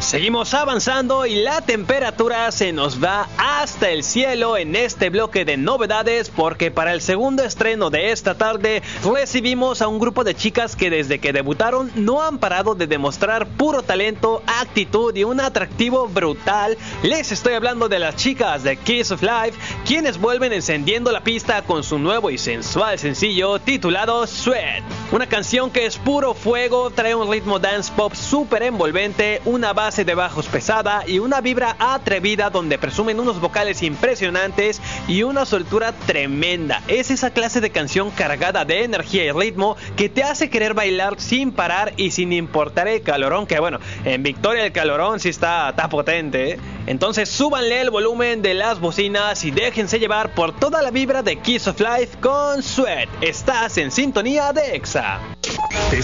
Seguimos avanzando y la temperatura se nos va hasta el cielo en este bloque de novedades, porque para el segundo estreno de esta tarde recibimos a un grupo de chicas que desde que debutaron no han parado de demostrar puro talento, actitud y un atractivo brutal. Les estoy hablando de las chicas de Kiss of Life, quienes vuelven encendiendo la pista con su nuevo y sensual sencillo titulado Sweat. Una canción que es puro fuego, trae un ritmo dance pop súper envolvente, una base de bajos pesada y una vibra atrevida donde presumen unos vocales impresionantes y una soltura tremenda. Es esa clase de canción cargada de energía y ritmo que te hace querer bailar sin parar y sin importar el calorón, que bueno, en Victoria el calorón sí está potente, ¿eh? Entonces súbanle el volumen de las bocinas y déjense llevar por toda la vibra de Kiss of Life con Sweat. Estás en sintonía de EXA.